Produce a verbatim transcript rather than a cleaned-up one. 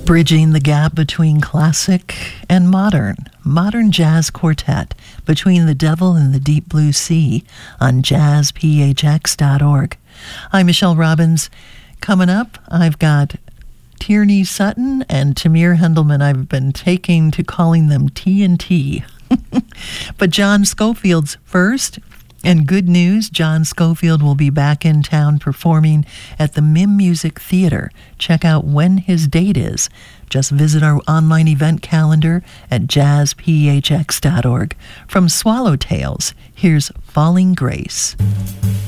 Bridging the gap between classic and modern. Modern Jazz Quartet, Between the Devil and the Deep Blue Sea, on jazz p h x dot org. I'm Michelle Robbins. Coming up, I've got Tierney Sutton and Tamir Hendelman. I've been taking to calling them T and T. But John Scofield's first. And good news, John Scofield will be back in town performing at the Mim Music Theater. Check out when his date is. Just visit our online event calendar at jazz p h x dot org. From Swallowtails, here's Falling Grace.